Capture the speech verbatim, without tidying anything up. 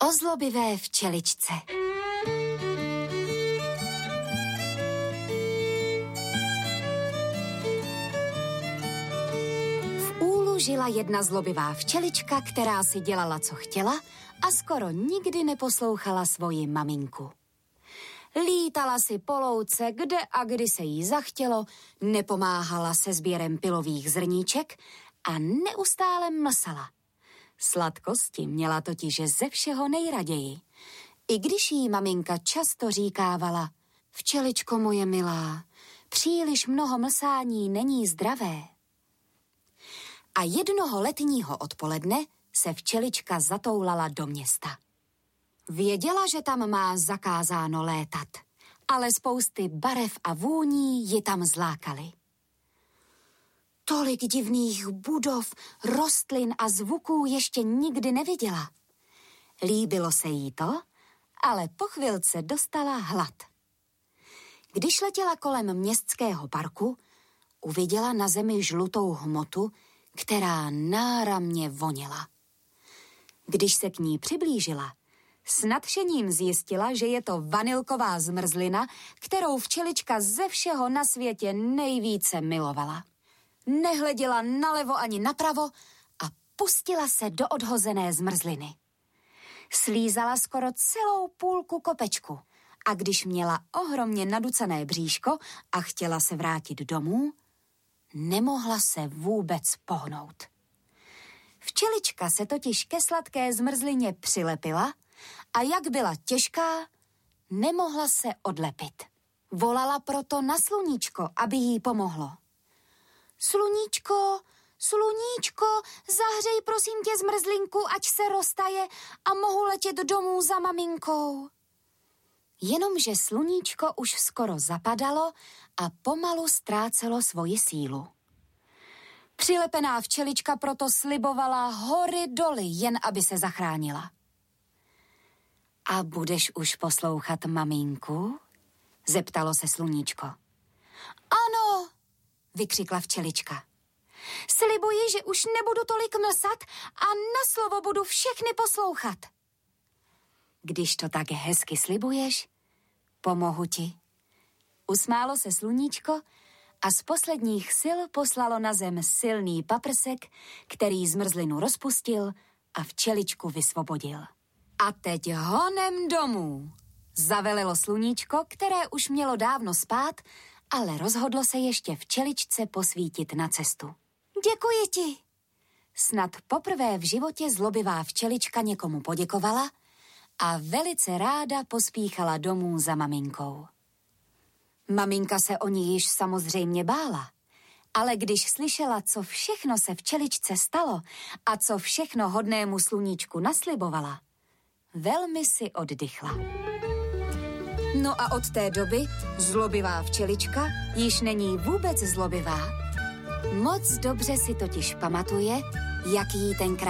O zlobivé včeličce. V úlu žila jedna zlobivá včelička, která si dělala, co chtěla a skoro nikdy neposlouchala svoji maminku. Lítala si po louce, kde a kdy se jí zachtělo, nepomáhala se sběrem pilových zrníček a neustále mlsala. Sladkosti měla totiž ze všeho nejraději. I když jí maminka často říkávala: včeličko moje milá, příliš mnoho mlsání není zdravé. A jednoho letního odpoledne se včelička zatoulala do města. Věděla, že tam má zakázáno létat, ale spousty barev a vůní ji tam zlákaly. Tolik divných budov, rostlin a zvuků ještě nikdy neviděla. Líbilo se jí to, ale po chvilce dostala hlad. Když letěla kolem městského parku, uviděla na zemi žlutou hmotu, která náramně voněla. Když se k ní přiblížila, s nadšením zjistila, že je to vanilková zmrzlina, kterou včelička ze všeho na světě nejvíce milovala. Nehleděla nalevo ani napravo a pustila se do odhozené zmrzliny. Slízala skoro celou půlku kopečku a když měla ohromně naducané bříško a chtěla se vrátit domů, nemohla se vůbec pohnout. Včelička se totiž ke sladké zmrzlině přilepila a jak byla těžká, nemohla se odlepit. Volala proto na sluníčko, aby jí pomohlo. Sluníčko, sluníčko, zahřej prosím tě zmrzlinku, ať se roztaje a mohu letět domů za maminkou. Jenomže sluníčko už skoro zapadalo a pomalu ztrácelo svoji sílu. Přilepená včelička proto slibovala hory doly, jen aby se zachránila. A budeš už poslouchat maminku? Zeptalo se sluníčko. Ano, vykřikla včelička. Slibuji, že už nebudu tolik mlsat a na slovo budu všechny poslouchat. Když to tak hezky slibuješ, pomohu ti. Usmálo se sluníčko a z posledních sil poslalo na zem silný paprsek, který zmrzlinu rozpustil a včeličku vysvobodil. A teď honem domů, zavelelo sluníčko, které už mělo dávno spát, ale rozhodlo se ještě včeličce posvítit na cestu. Děkuji ti. Snad poprvé v životě zlobivá včelička někomu poděkovala a velice ráda pospíchala domů za maminkou. Maminka se o ní již samozřejmě bála, ale když slyšela, co všechno se včeličce stalo a co všechno hodnému sluníčku naslibovala, velmi si oddychla. No a od té doby zlobivá včelička již není vůbec zlobivá. Moc dobře si totiž pamatuje, jak jí tenkrát